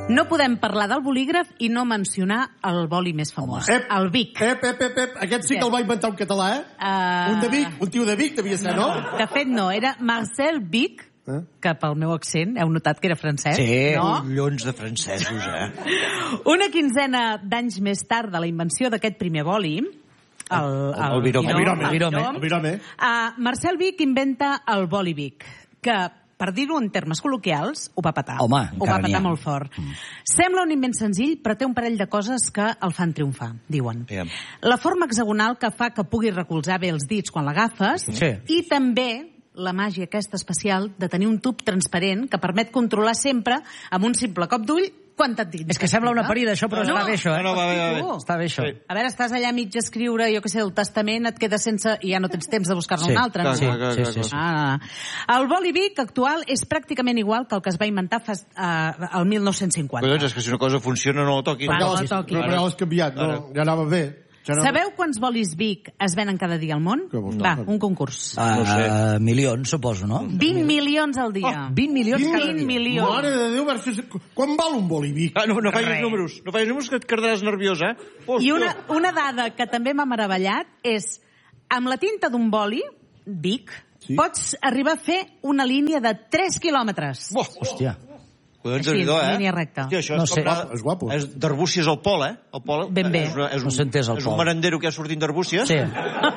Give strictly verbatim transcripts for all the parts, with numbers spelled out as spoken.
No podem parlar del bolígraf i no mencionar el boli més famós, Ep, el Vic. Ep, ep, ep, ep, aquest sí que el va inventar un català, eh? Uh... Un de Vic, un tio de Vic devia ser, no? De fet, no, era Marcel Vic, eh? que pel meu accent heu notat que era francès. Sí, no? collons de francesos, eh? Una quinzena d'anys més tard de la invenció d'aquest primer boli, el, el, el virome, el virome, el virome, el virome. Uh, Marcel Vic inventa el boli Vic, que, per dir-ho en termes col·loquials, ho va petar. Home, ho va petar ha. molt fort. Mm. Sembla un invent senzill, però té un parell de coses que el fan triomfar, diuen. Yeah. La forma hexagonal que fa que pugui recolzar bé els dits quan l'agafes, sí. i també la màgia aquesta especial de tenir un tub transparent que permet controlar sempre, amb un simple cop d'ull, quanta tinta. És que sembla una parida, això, però no, està bé, això, eh? No, no, va bé, va bé. Està bé, això. Sí. A veure, estàs allà mig a escriure, jo què sé, el testament, et quedes sense... i ja no tens temps de buscar-ne Sí, un altre. clar, No? Sí, clar, clar, sí, clar, sí, clar. sí. Ah, el boli Vic actual és pràcticament igual que el que es va inventar fa, uh, el mil nou-cents cinquanta. Collons, és que si una cosa funciona no la toquin. Clar, Ja no l'has- toqui. Però ja l'has canviat, no? Ja anava bé. Ja anava... Sabeu quants bolis Vic es venen cada dia al món? Que vols? Va, un concurs. Uh, No sé. Milions, suposo, no? vint milions al dia. Oh, vint milions cada vint dia. milions. Mare de Déu, versus... quan val un boli Vic? Ah, no, no facis Res. números. No facis números que et quedaràs nerviós, eh? Hòstia. I una, una dada que també m'ha meravellat és, amb la tinta d'un boli, Vic, Sí. pots arribar a fer una línia de tres quilòmetres. Buah, Hòstia. collons, Així, Déu-n'hi-do, eh? línia recta. Hòstia, això No és sé. com la- És guapo. És d'Arbúcies al Pol, eh? El Pol Ben bé. És, una, és, No un, s'ha entès, el és Pol. un merendero que ha sortit d'Arbúcies. Sí.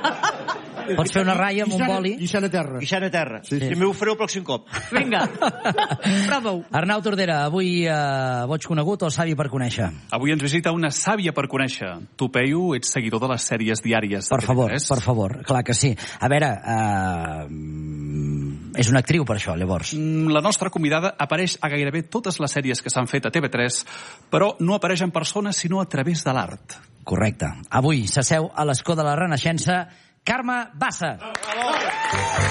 Pots fer una ratlla amb un boli. I a terra. I xana a terra. Sí, sí. També ho faré el pròxim cop. Vinga, prova-ho. Arnau Tordera, avui eh, boig conegut o savi per conèixer? Avui ens visita una sàvia per conèixer. Tu, Peyu, ets seguidor de les sèries diàries. de Per favor, T V tres. per favor, clar que sí. A veure, eh, és una actriu per això, llavors. Mm, La nostra convidada apareix a gairebé totes les sèries que s'han fet a T V tres, però no apareix en persona, sinó a través de l'art. Correcte. Avui s'asseu a l'escó de la Renaixença Carme Bassa.